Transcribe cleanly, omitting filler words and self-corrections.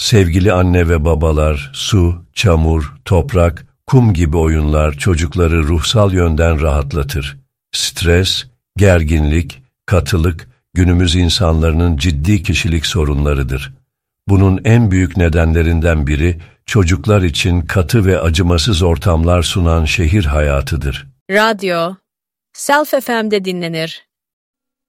Sevgili anne ve babalar, su, çamur, toprak, kum gibi oyunlar çocukları ruhsal yönden rahatlatır. Stres, gerginlik, katılık, günümüz insanlarının ciddi kişilik sorunlarıdır. Bunun en büyük nedenlerinden biri, çocuklar için katı ve acımasız ortamlar sunan şehir hayatıdır. Radyo, Self FM'de dinlenir.